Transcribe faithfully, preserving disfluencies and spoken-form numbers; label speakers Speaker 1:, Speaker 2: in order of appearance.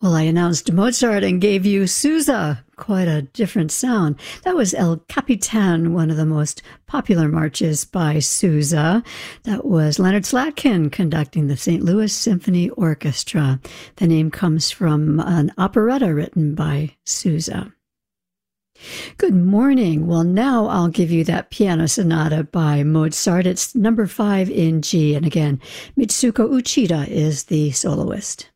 Speaker 1: Well, I announced Mozart and gave you Sousa. Quite a different sound. That was El Capitan, one of the most popular marches by Sousa. That was Leonard Slatkin conducting the Saint Louis Symphony Orchestra. The name comes from an operetta written by Sousa. Good morning. Well, now I'll give you that piano sonata by Mozart. It's number five in G. And again, Mitsuko Uchida is the soloist.